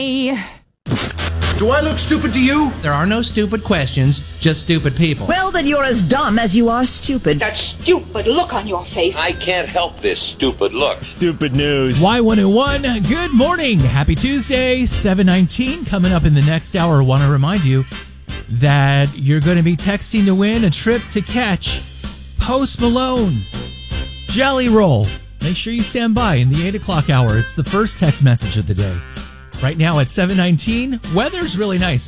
Do I look stupid to you? There are no stupid questions, just stupid people. Well, then you're as dumb as you are stupid. That stupid look on your face. I can't help this stupid look. Stupid news. Y101, good morning. Happy Tuesday, 7:19. Coming up in the next hour, I want to remind you that you're going to be texting to win a trip to catch Post Malone. Jelly Roll. Make sure you stand by in the 8 o'clock hour. It's the first text message of the day. Right now at 7:19, weather's really nice.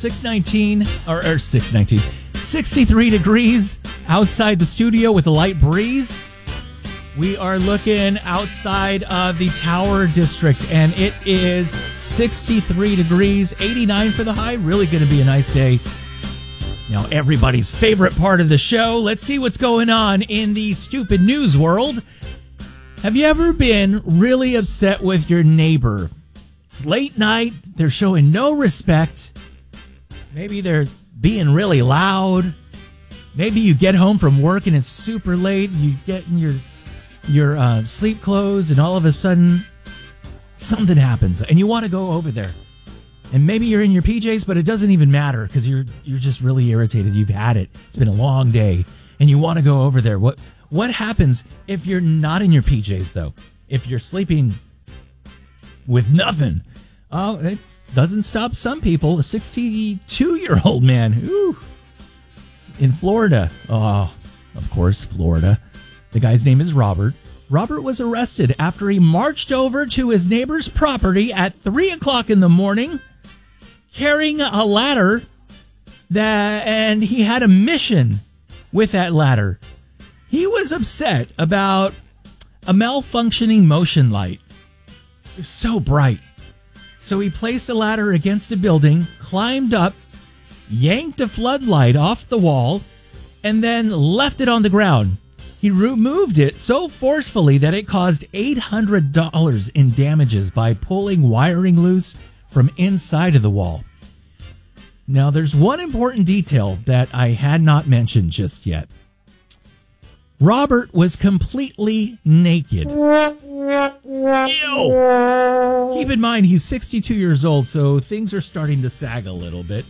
63 degrees outside the studio with a light breeze. We are looking outside of the Tower District, and it is 63 degrees, 89 for the high. Really going to be a nice day. Now, everybody's favorite part of the show. Let's see what's going on in the stupid news world. Have you ever been really upset with your neighbor? It's late night. They're showing no respect. Maybe they're being really loud. Maybe you get home from work and it's super late. And you get in your sleep clothes and all of a sudden something happens and you want to go over there. And maybe you're in your PJs, but it doesn't even matter because you're just really irritated. You've had it. It's been a long day and you want to go over there. What happens if you're not in your PJs, though? If you're sleeping with nothing? Oh, it doesn't stop some people. A 62-year-old man in Florida. Oh, of course, Florida. The guy's name is Robert. Robert was arrested after he marched over to his neighbor's property at 3 o'clock in the morning carrying a ladder and he had a mission with that ladder. He was upset about a malfunctioning motion light. It was so bright. So he placed a ladder against a building, climbed up, yanked a floodlight off the wall, and then left it on the ground. He removed it so forcefully that it caused $800 in damages by pulling wiring loose from inside of the wall. Now, there's one important detail that I had not mentioned just yet. Robert was completely naked. Ew! Keep in mind, he's 62 years old, so things are starting to sag a little bit.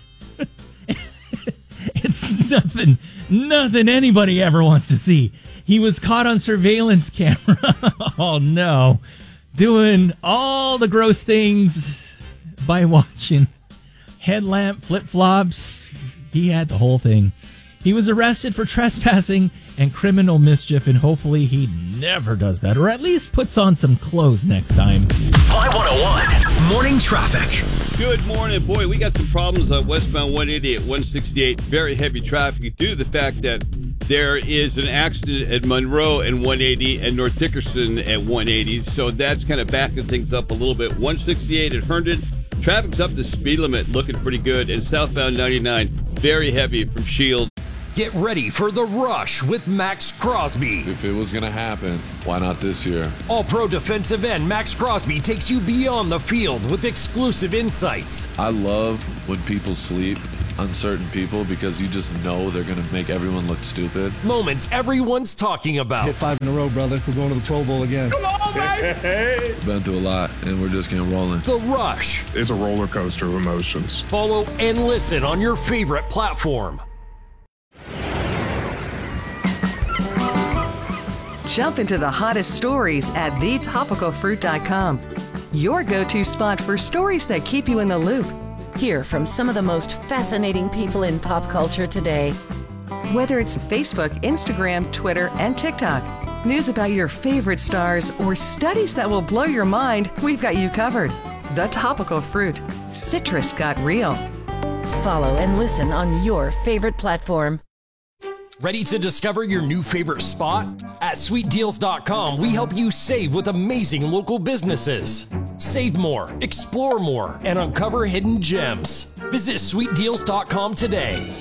It's nothing anybody ever wants to see. He was caught on surveillance camera. Oh, no. Doing all the gross things by watching headlamp, flip-flops. He had the whole thing. He was arrested for trespassing and criminal mischief, and hopefully he never does that, or at least puts on some clothes next time. Y101 Morning Traffic. Good morning. Boy, we got some problems on westbound 180 at 168. Very heavy traffic due to the fact that there is an accident at Monroe and 180 and North Dickerson at 180. So that's kind of backing things up a little bit. 168 at Herndon. Traffic's up to speed limit, looking pretty good. And southbound 99, very heavy from Shield. Get ready for the rush with Max Crosby. If it was going to happen, why not this year? All-pro defensive end Max Crosby takes you beyond the field with exclusive insights. I love when people sleep on certain people because you just know they're going to make everyone look stupid. Moments everyone's talking about. Hit 5 in a row, brother. We're going to the Pro Bowl again. Come on, baby! Been through a lot, and we're just getting rolling. The Rush. It's a roller coaster of emotions. Follow and listen on your favorite platform. Jump into the hottest stories at thetopicalfruit.com. Your go-to spot for stories that keep you in the loop. Hear from some of the most fascinating people in pop culture today. Whether it's Facebook, Instagram, Twitter, and TikTok, news about your favorite stars, or studies that will blow your mind, we've got you covered. The Topical Fruit. Citrus got real. Follow and listen on your favorite platform. Ready to discover your new favorite spot? At sweetdeals.com, we help you save with amazing local businesses. Save more, explore more, and uncover hidden gems. Visit sweetdeals.com today.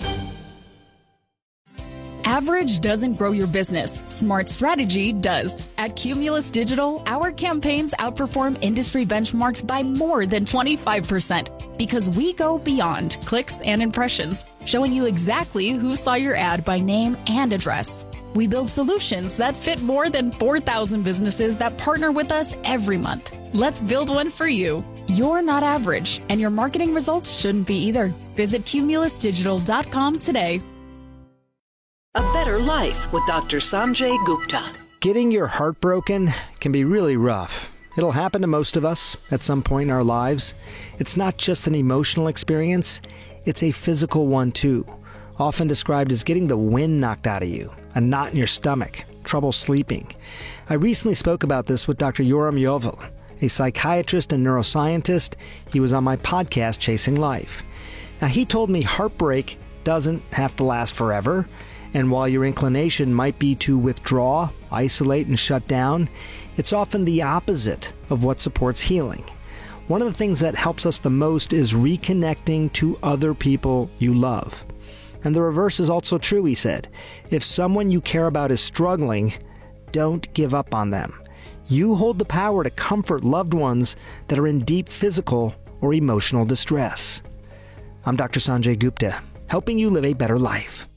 Average doesn't grow your business. Smart strategy does. At Cumulus Digital, our campaigns outperform industry benchmarks by more than 25% because we go beyond clicks and impressions, showing you exactly who saw your ad by name and address. We build solutions that fit more than 4,000 businesses that partner with us every month. Let's build one for you. You're not average, and your marketing results shouldn't be either. Visit cumulusdigital.com today. A Better Life with Dr. Sanjay Gupta. Getting your heart broken can be really rough. It'll happen to most of us at some point in our lives. It's not just an emotional experience, it's a physical one too. Often described as getting the wind knocked out of you, a knot in your stomach, trouble sleeping. I recently spoke about this with Dr. Yoram Yovel, a psychiatrist and neuroscientist. He was on my podcast, Chasing Life. Now, he told me heartbreak doesn't have to last forever, and while your inclination might be to withdraw, isolate, and shut down, it's often the opposite of what supports healing. One of the things that helps us the most is reconnecting to other people you love. And the reverse is also true, he said. If someone you care about is struggling, don't give up on them. You hold the power to comfort loved ones that are in deep physical or emotional distress. I'm Dr. Sanjay Gupta, helping you live a better life.